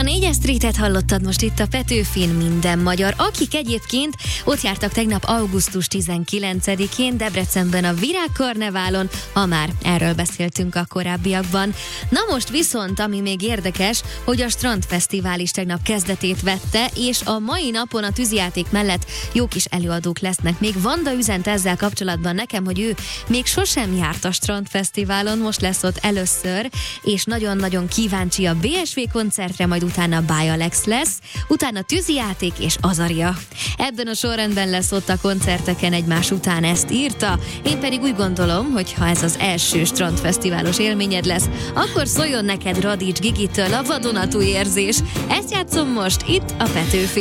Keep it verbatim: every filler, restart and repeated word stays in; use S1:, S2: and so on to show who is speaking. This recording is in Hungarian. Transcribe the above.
S1: A négyes Streetet hallottad most itt a Petőfin Minden Magyar, akik egyébként ott jártak tegnap augusztus tizenkilencedikén Debrecenben a Virágkarneválon, ha már erről beszéltünk a korábbiakban. Na most viszont, ami még érdekes, hogy a Strandfesztivál is tegnap kezdetét vette, és a mai napon a tűzijáték mellett jó kis előadók lesznek. Még Vanda üzent ezzel kapcsolatban nekem, hogy ő még sosem járt a Strandfesztiválon, most lesz ott először, és nagyon-nagyon kíváncsi a bé es vé koncertre, majd utána By Alex lesz, utána tűzijáték és Azaria. Ebben a sorrendben lesz ott a koncerteken egymás után, ezt írta. Én pedig úgy gondolom, hogy ha ez az első Strandfesztiválos élményed lesz, akkor szóljon neked Radics Gigitől a vadonatúj érzés. Ezt játszom most itt a Petőfin.